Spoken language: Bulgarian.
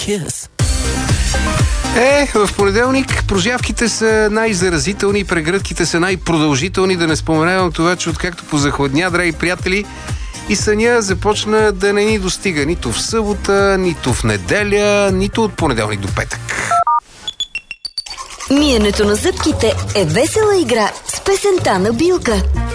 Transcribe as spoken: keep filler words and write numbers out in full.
Kiss. Е, в понеделник проживките са най-заразителни, прегръдките са най-продължителни, да не споменавам това, че откакто позахладня, драги приятели, и съня започна да не ни достига нито в събота, нито в неделя, нито от понеделник до петък. Миенето на зъбките е весела игра с песента на Билка.